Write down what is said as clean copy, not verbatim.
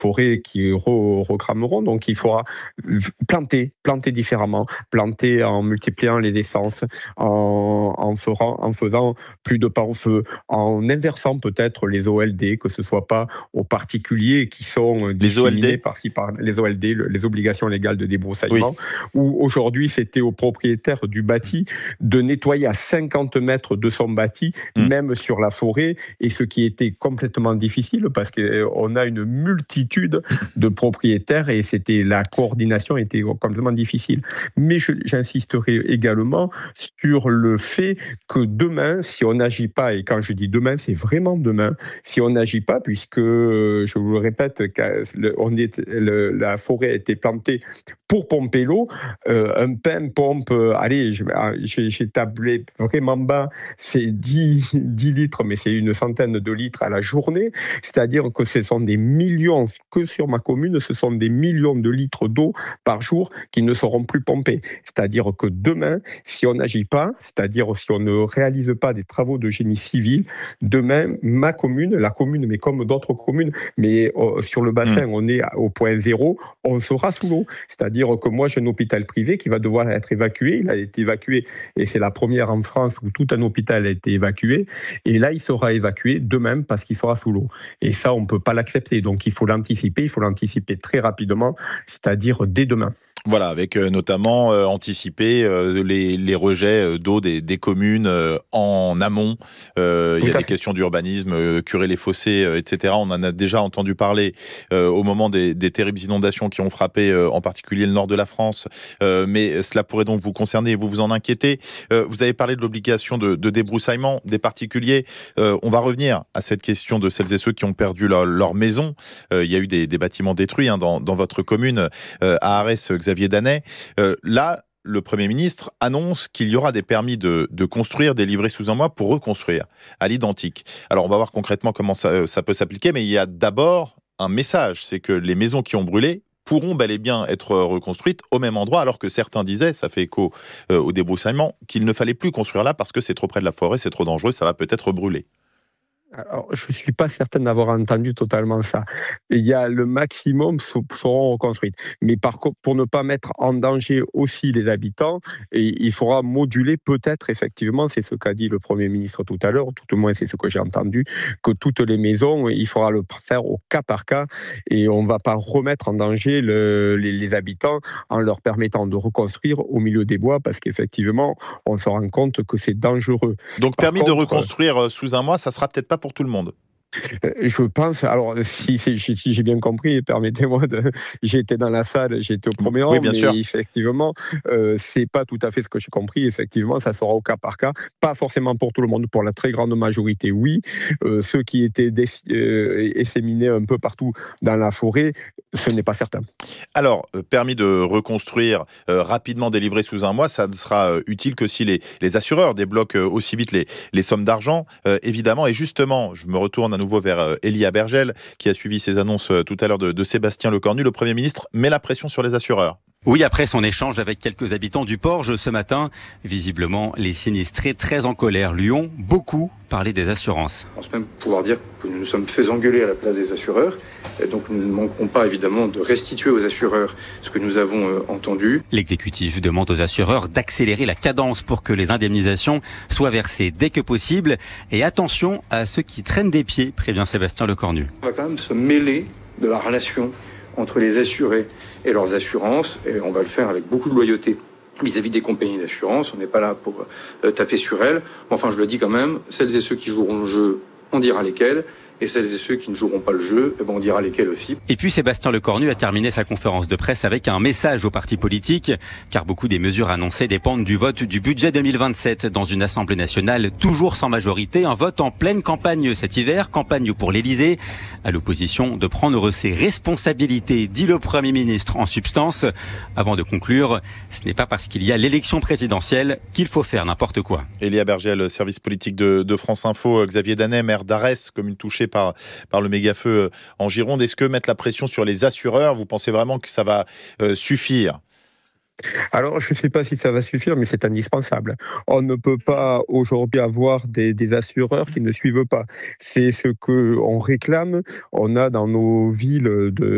forêts qui recrameront. Donc il faudra planter différemment, planter en multipliant les essences, en faisant plus de pare-feu, en inversant peut-être les OLD, que ce soit pas aux particuliers qui sont Les disséminés OLD? par-ci par les OLD, les obligations légales de Oui. débroussaillement, où aujourd'hui c'était aux propriétaires du bâti de nettoyer à 50 mètres de son bâti, Mmh. même sur la forêt, et ce qui était complètement difficile parce qu'on a une multitude de propriétaires et la coordination était complètement difficile. Mais j'insisterai également sur le fait que demain, si on n'agit pas, et quand je dis demain, c'est vraiment demain, si on n'agit pas, puisque, je vous le répète, la forêt a été plantée pour pomper l'eau, un pain pompe, allez, j'ai tablé vraiment bas, c'est 10 litres, mais c'est une centaine de litres à la journée, c'est-à-dire que ce sont des millions, que sur ma commune, ce sont des millions de litres d'eau par jour qui ne seront plus pompés. C'est-à-dire que demain, si on n'agit pas, c'est-à-dire si on ne réalise pas des travaux de génie civil, demain, ma commune, la commune, mais comme d'autres communes, mais sur le bassin, on est au point zéro, on sera sous l'eau. C'est-à-dire que moi, j'ai un hôpital privé qui va devoir être évacué. Il a été évacué, et c'est la première en France où tout un hôpital a été évacué. Et là, il sera évacué demain parce qu'il sera sous l'eau. Et ça, on ne peut pas l'accepter. Donc, il faut l'anticiper très rapidement, c'est-à-dire dès demain. Voilà, avec notamment anticiper les rejets d'eau des communes en amont. Il y a des questions d'urbanisme, curer les fossés, etc. On en a déjà entendu parler au moment des terribles inondations qui ont frappé en particulier le nord de la France. Mais cela pourrait donc vous concerner et vous en inquiéter. Vous avez parlé de l'obligation de débroussaillement des particuliers. On va revenir à cette question de celles et ceux qui ont perdu leur maison. Il y a eu des bâtiments détruits dans votre commune, à Arès, Xavier Danet. Là, le Premier ministre annonce qu'il y aura des permis de construire délivrés sous un mois pour reconstruire à l'identique. Alors, on va voir concrètement comment ça peut s'appliquer, mais il y a d'abord un message, c'est que les maisons qui ont brûlé pourront bel et bien être reconstruites au même endroit, alors que certains disaient, ça fait écho au débroussaillement, qu'il ne fallait plus construire là parce que c'est trop près de la forêt, c'est trop dangereux, ça va peut-être brûler. Alors, je ne suis pas certain d'avoir entendu totalement ça. Il y a le maximum seront reconstruites. Mais par contre, pour ne pas mettre en danger aussi les habitants, il faudra moduler peut-être, effectivement, c'est ce qu'a dit le Premier ministre tout à l'heure, tout au moins c'est ce que j'ai entendu, que toutes les maisons, il faudra le faire au cas par cas et on ne va pas remettre en danger les habitants en leur permettant de reconstruire au milieu des bois parce qu'effectivement, on se rend compte que c'est dangereux. Donc, Par permis de contre, reconstruire sous un mois, ça sera peut-être pas pour tout le monde. Je pense, alors si j'ai bien compris, permettez-moi j'ai été dans la salle, j'ai été au premier Oui, rang, bien sûr. mais effectivement, c'est pas tout à fait ce que j'ai compris. Effectivement, ça sera au cas par cas, pas forcément pour tout le monde, pour la très grande majorité, oui. Ceux qui étaient disséminés un peu partout dans la forêt, ce n'est pas certain. Alors, permis de reconstruire rapidement délivré sous un mois, ça ne sera utile que si les assureurs débloquent aussi vite les sommes d'argent, évidemment. Et justement, je me retourne à nouveau vers Elia Bergel, qui a suivi ces annonces tout à l'heure de Sébastien Lecornu. Le Premier ministre met la pression sur les assureurs. Oui, après son échange avec quelques habitants du Porge ce matin, visiblement, les sinistrés très en colère lui ont beaucoup parlé des assurances. Je pense même pouvoir dire que nous nous sommes fait engueuler à la place des assureurs. Et donc nous ne manquerons pas évidemment de restituer aux assureurs ce que nous avons entendu. L'exécutif demande aux assureurs d'accélérer la cadence pour que les indemnisations soient versées dès que possible. Et attention à ceux qui traînent des pieds, prévient Sébastien Lecornu. On va quand même se mêler de la relation entre les assurés et leurs assurances, et on va le faire avec beaucoup de loyauté vis-à-vis des compagnies d'assurance. On n'est pas là pour taper sur elles. Enfin, je le dis quand même, celles et ceux qui joueront le jeu, on dira lesquels. Et celles et ceux qui ne joueront pas le jeu, on dira lesquels aussi. Et puis Sébastien Lecornu a terminé sa conférence de presse avec un message aux partis politiques, car beaucoup des mesures annoncées dépendent du vote du budget 2027 dans une Assemblée nationale toujours sans majorité. Un vote en pleine campagne cet hiver, campagne pour l'Élysée. À l'opposition de prendre ses responsabilités, dit le Premier ministre en substance. Avant de conclure, ce n'est pas parce qu'il y a l'élection présidentielle qu'il faut faire n'importe quoi. Elia Bergel, service politique de France Info. Xavier Danet, maire d'Arès, commune touchée par le méga-feu en Gironde. Est-ce que mettre la pression sur les assureurs, vous pensez vraiment que ça va suffire ? Alors, je ne sais pas si ça va suffire, mais c'est indispensable. On ne peut pas aujourd'hui avoir des assureurs qui ne suivent pas. C'est ce qu'on réclame. On a dans nos villes